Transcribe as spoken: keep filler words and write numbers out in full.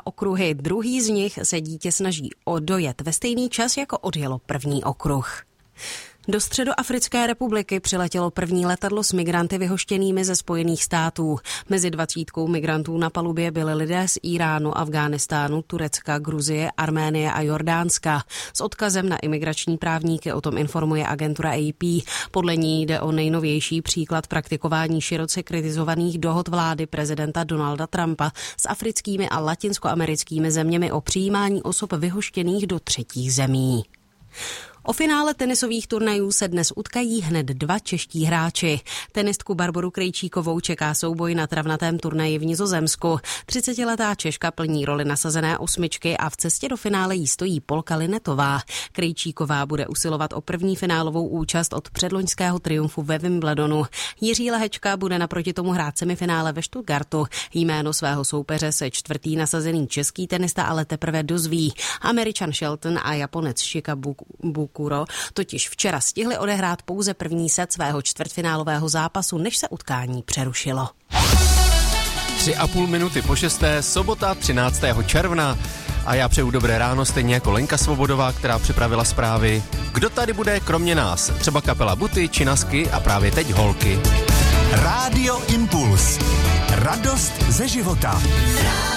okruhy. Druhý z nich se dítě snaží dojet ve stejný čas, jako odjelo první okruh. Do Středoafrické republiky přiletělo první letadlo s migranty vyhoštěnými ze Spojených států. Mezi dvacítkou migrantů na palubě byli lidé z Iránu, Afghánistánu, Turecka, Gruzie, Arménie a Jordánska. S odkazem na imigrační právníky o tom informuje agentura A P. Podle ní jde o nejnovější příklad praktikování široce kritizovaných dohod vlády prezidenta Donalda Trumpa s africkými a latinskoamerickými zeměmi o přijímání osob vyhoštěných do třetích zemí. O finále tenisových turnajů se dnes utkají hned dva čeští hráči. Tenistku Barboru Krejčíkovou čeká souboj na travnatém turnaji v Nizozemsku. třicetiletá Češka plní roli nasazené osmičky a v cestě do finále jí stojí Polka Linetová. Krejčíková bude usilovat o první finálovou účast od předloňského triumfu ve Wimbledonu. Jiří Lehečka bude naproti tomu hrát semifinále ve Stuttgartu. Jméno svého soupeře se čtvrtý nasazený český tenista ale teprve dozví. Američan Shelton a Japonec Shika Buku Kuro totiž včera stihli odehrát pouze první set svého čtvrtfinálového zápasu, než se utkání přerušilo. Tři a půl minuty po šesté, sobota třináctého června. A já přeju dobré ráno, stejně jako Lenka Svobodová, která připravila zprávy. Kdo tady bude kromě nás? Třeba kapela Buty, Činasky a právě teď Holky. Rádio Impuls. Radost ze života.